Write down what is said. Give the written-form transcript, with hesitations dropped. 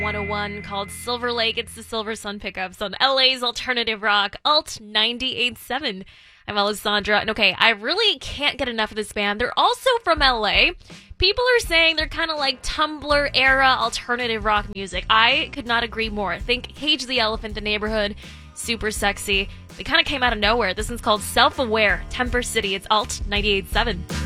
101 called Silver Lake. It's the Silver Sun Pickups on LA's Alternative Rock, Alt 98.7. I'm Alessandra, and okay, I really can't get enough of this band. They're also from LA. People are saying they're kind of like Tumblr era alternative rock music. I could not agree more. Think Cage the Elephant, The Neighborhood, super sexy. They kind of came out of nowhere. This one's called Self-Aware, Temper City. It's Alt 98.7.